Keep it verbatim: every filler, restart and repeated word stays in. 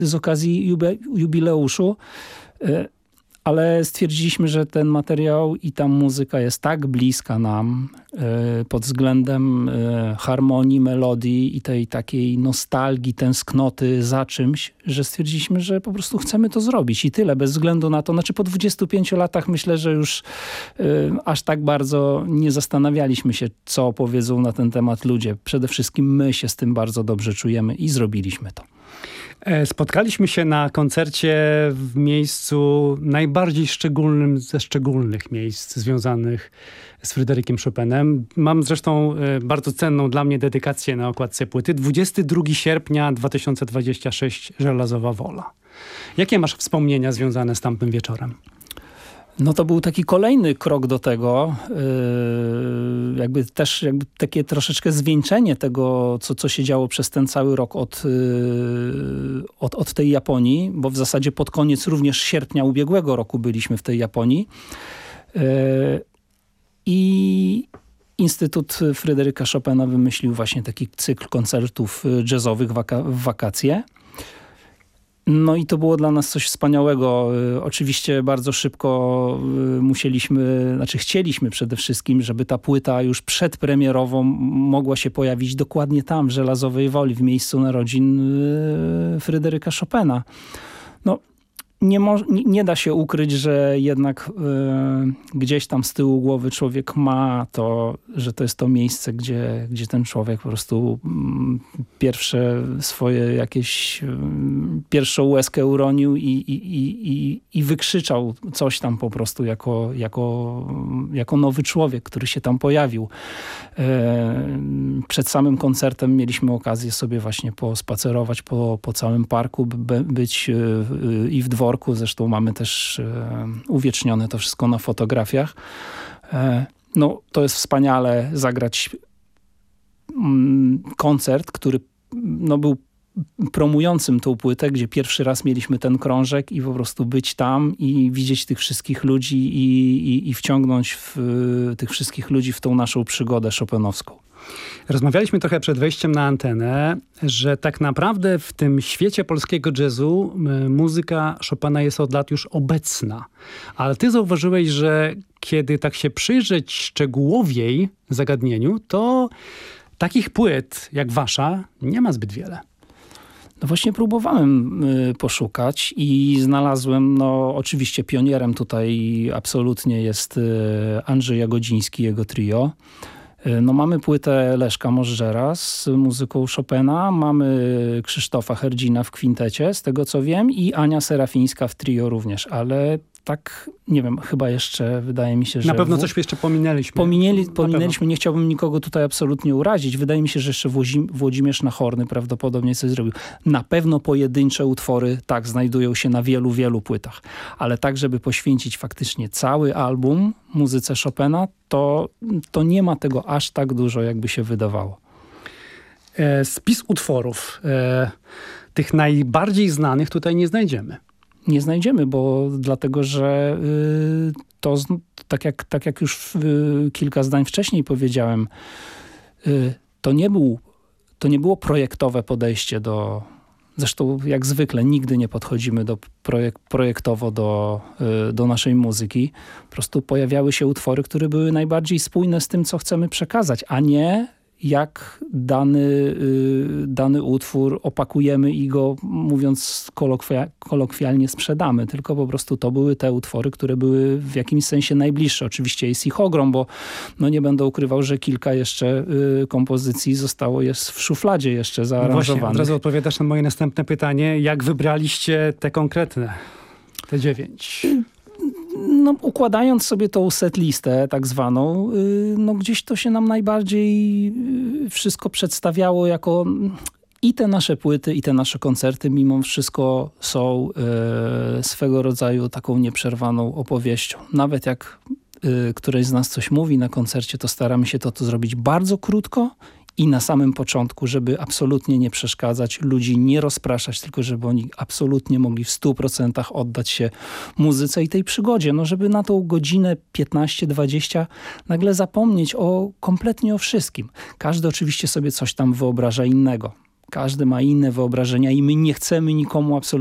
z okazji jube- jubileuszu. Ale stwierdziliśmy, że ten materiał i ta muzyka jest tak bliska nam y, pod względem y, harmonii, melodii i tej takiej nostalgii, tęsknoty za czymś, że stwierdziliśmy, że po prostu chcemy to zrobić i tyle, bez względu na to. Znaczy po dwudziestu pięciu latach myślę, że już y, aż tak bardzo nie zastanawialiśmy się, co powiedzą na ten temat ludzie. Przede wszystkim my się z tym bardzo dobrze czujemy i zrobiliśmy to. Spotkaliśmy się na koncercie w miejscu najbardziej szczególnym ze szczególnych miejsc związanych z Fryderykiem Chopinem. Mam zresztą bardzo cenną dla mnie dedykację na okładce płyty. dwudziestego drugiego sierpnia dwa tysiące dwudziestego szóstego Żelazowa Wola. Jakie masz wspomnienia związane z tamtym wieczorem? No to był taki kolejny krok do tego, yy, jakby też jakby takie troszeczkę zwieńczenie tego, co, co się działo przez ten cały rok od, yy, od, od tej Japonii, bo w zasadzie pod koniec również sierpnia ubiegłego roku byliśmy w tej Japonii. Yy, I Instytut Fryderyka Chopina wymyślił właśnie taki cykl koncertów jazzowych waka- w wakacje. No i to było dla nas coś wspaniałego. Oczywiście bardzo szybko musieliśmy, znaczy chcieliśmy przede wszystkim, żeby ta płyta już przedpremierową mogła się pojawić dokładnie tam, w Żelazowej Woli, w miejscu narodzin Fryderyka Chopina. No, nie, mo- nie da się ukryć, że jednak y, gdzieś tam z tyłu głowy człowiek ma to, że to jest to miejsce, gdzie, gdzie ten człowiek po prostu y, pierwsze swoje jakieś, y, pierwszą łezkę uronił i, i, i, i, i wykrzyczał coś tam po prostu jako, jako, jako nowy człowiek, który się tam pojawił. Y, przed samym koncertem mieliśmy okazję sobie właśnie pospacerować po, po całym parku, by, być y, y, i w dworku. Zresztą mamy też e, uwiecznione to wszystko na fotografiach. E, no, to jest wspaniale zagrać mm, koncert, który no, był promującym tą płytę, gdzie pierwszy raz mieliśmy ten krążek i po prostu być tam i widzieć tych wszystkich ludzi i, i, i wciągnąć w, y, tych wszystkich ludzi w tą naszą przygodę chopinowską. Rozmawialiśmy trochę przed wejściem na antenę, że tak naprawdę w tym świecie polskiego jazzu muzyka Chopina jest od lat już obecna. Ale ty zauważyłeś, że kiedy tak się przyjrzeć szczegółowiej zagadnieniu, to takich płyt jak wasza nie ma zbyt wiele. No właśnie próbowałem y, poszukać i znalazłem, no oczywiście pionierem tutaj absolutnie jest y, Andrzej Jagodziński, jego trio. No mamy płytę Leszka Możdżera z muzyką Chopina, mamy Krzysztofa Herdzina w kwintecie, z tego co wiem, i Ania Serafińska w trio również, ale tak, nie wiem, chyba jeszcze wydaje mi się, że... Na pewno w... coś jeszcze pominęliśmy. Pominęli, pominęliśmy, nie chciałbym nikogo tutaj absolutnie urazić. Wydaje mi się, że jeszcze Włodzim, Włodzimierz Nachorny prawdopodobnie coś zrobił. Na pewno pojedyncze utwory, tak, znajdują się na wielu, wielu płytach. Ale tak, żeby poświęcić faktycznie cały album muzyce Chopina, to, to nie ma tego aż tak dużo, jakby się wydawało. E, spis utworów, e, tych najbardziej znanych tutaj nie znajdziemy. Nie znajdziemy, bo dlatego, że y, to, tak jak, tak jak już y, kilka zdań wcześniej powiedziałem, y, to nie był, to nie było projektowe podejście do, zresztą jak zwykle nigdy nie podchodzimy do projek, projektowo do, y, do naszej muzyki. Po prostu pojawiały się utwory, które były najbardziej spójne z tym, co chcemy przekazać, a nie jak dany, y, dany utwór opakujemy i go, mówiąc kolokwia- kolokwialnie, sprzedamy. Tylko po prostu to były te utwory, które były w jakimś sensie najbliższe. Oczywiście jest ich ogrom, bo no nie będę ukrywał, że kilka jeszcze y, kompozycji zostało jest w szufladzie jeszcze zaaranżowanych. No właśnie, od razu odpowiadasz na moje następne pytanie. Jak wybraliście te konkretne, te dziewięć? No, układając sobie tą setlistę tak zwaną, no gdzieś to się nam najbardziej wszystko przedstawiało jako i te nasze płyty, i te nasze koncerty mimo wszystko są e, swego rodzaju taką nieprzerwaną opowieścią. Nawet jak e, któreś z nas coś mówi na koncercie, to staramy się to, to zrobić bardzo krótko i na samym początku, żeby absolutnie nie przeszkadzać, ludzi nie rozpraszać, tylko żeby oni absolutnie mogli w stu procentach oddać się muzyce i tej przygodzie. No żeby na tą godzinę piętnaście dwadzieścia nagle zapomnieć o kompletnie o wszystkim. Każdy oczywiście sobie coś tam wyobraża innego. Każdy ma inne wyobrażenia i my nie chcemy nikomu absolutnie